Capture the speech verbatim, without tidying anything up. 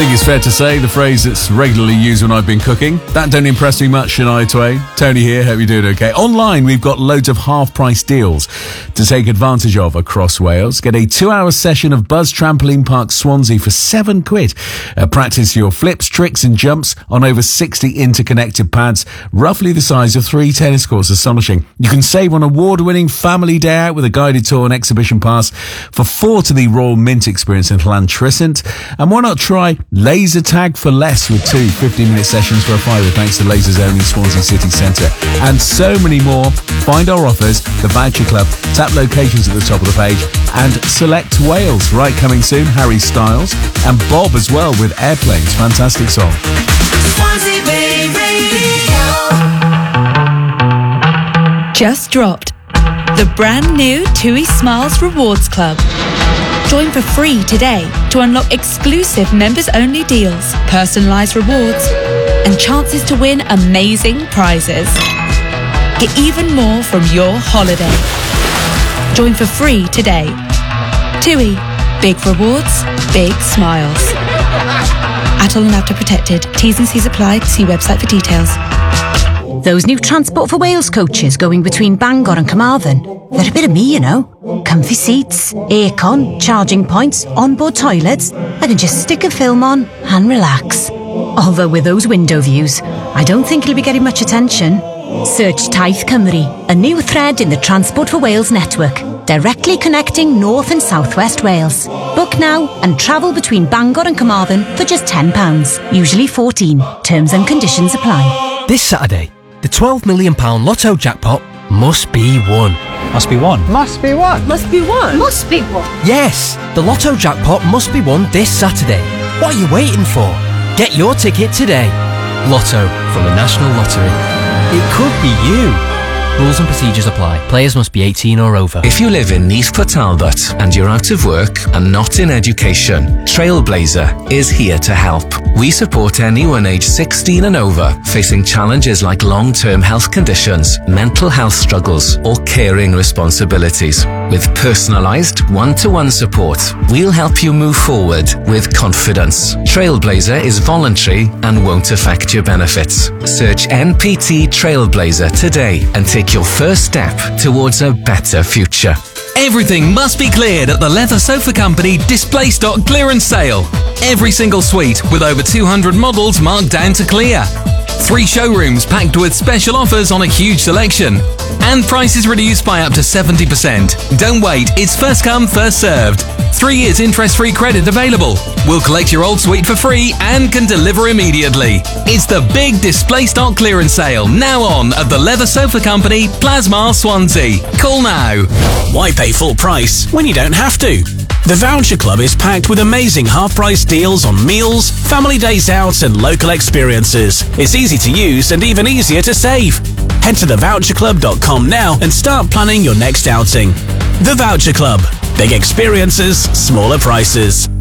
I think it's fair to say the phrase that's regularly used when I've been cooking. That don't impress me much, Shania Twain. Tony here, hope you're doing okay. Online, we've got loads of half-price deals to take advantage of across Wales. Get a two-hour session of Buzz Trampoline Park Swansea for seven quid. Uh, practice your flips, tricks and jumps on over sixty interconnected pads, roughly the size of three tennis courts. Astonishing. You can save on award-winning family day out with a guided tour and exhibition pass for four to the Royal Mint experience in Llantrisant. And why not try laser tag for less with two fifteen-minute sessions for a fiver thanks to Laser Zone in Swansea City Centre. And so many more. Find our offers, the Voucher Club, tap locations at the top of the page, and select Wales. Right, coming soon, Harry Styles and Bob as well with Airplanes. Fantastic song. Swansea Bay Radio. Just dropped the brand new TUI Smiles Rewards Club. Join for free today to unlock exclusive members-only deals, personalised rewards, and chances to win amazing prizes. Get even more from your holiday. Join for free today. TUI. Big rewards, big smiles. Atoll and Apta protected. T's and C's apply. See website for details. Those new Transport for Wales coaches going between Bangor and Carmarthen, they're a bit of me, you know. Comfy seats, aircon, charging points, onboard toilets. I can just stick a film on and relax. Although with those window views, I don't think it'll be getting much attention. Search Taith Cymru, a new thread in the Transport for Wales network, directly connecting North and South West Wales. Book now and travel between Bangor and Carmarthen for just ten pounds, usually fourteen. Terms and conditions apply. This Saturday, the twelve million pounds Lotto jackpot must be won. Must be won. Must be won. Must be won. Must be won. Yes, the Lotto jackpot must be won this Saturday. What are you waiting for? Get your ticket today. Lotto from the National Lottery. It could be you. Rules and procedures apply. Players must be eighteen or over. If you live in Neath Port Talbot and you're out of work and not in education, Trailblazer is here to help. We support anyone aged sixteen and over facing challenges like long-term health conditions, mental health struggles, or caring responsibilities. With personalised, one-to-one support, we'll help you move forward with confidence. Trailblazer is voluntary and won't affect your benefits. Search N P T Trailblazer today and take your first step towards a better future. Everything must be cleared at the Leather Sofa Company Display Stock Clearance Sale. Every single suite with over two hundred models marked down to clear. Three showrooms packed with special offers on a huge selection. And prices reduced by up to seventy percent. Don't wait, it's first come, first served. Three years interest-free credit available. We'll collect your old suite for free and can deliver immediately. It's the big Display Stock Clearance Sale now on at the Leather Sofa Company, Plasmar, Swansea. Call now. Why pay full price when you don't have to? The Voucher Club is packed with amazing half-price deals on meals, family days out and local experiences. It's easy to use and even easier to save. Head to the voucher club dot com now and start planning your next outing. The Voucher Club. Big experiences, smaller prices.